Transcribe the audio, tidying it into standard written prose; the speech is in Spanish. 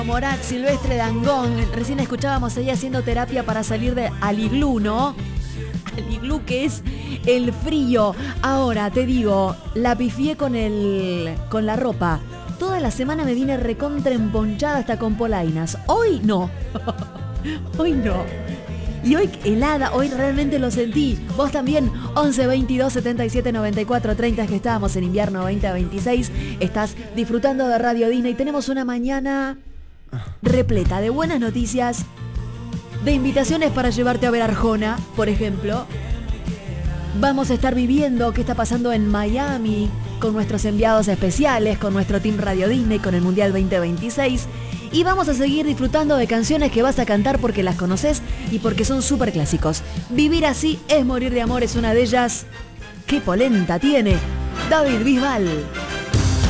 Morat, Silvestre Dangond. Recién escuchábamos ahí haciendo terapia para salir al iglú, ¿no? Al iglú, que es el frío. Ahora, te digo, la pifié con la ropa. Toda la semana me vine recontra emponchada hasta con polainas. Hoy no. Hoy no. Y hoy helada, hoy realmente lo sentí. Vos también, 11 22 77 94 30, es que estábamos en invierno 2026. Estás disfrutando de Radio Disney. Tenemos una mañana repleta de buenas noticias, de invitaciones para llevarte a ver Arjona, por ejemplo. Vamos a estar viviendo qué está pasando en Miami con nuestros enviados especiales, con nuestro Team Radio Disney, con el Mundial 2026. Y vamos a seguir disfrutando de canciones que vas a cantar porque las conoces y porque son súper clásicos. Vivir así es morir de amor, es una de ellas. ¡Qué polenta tiene David Bisbal!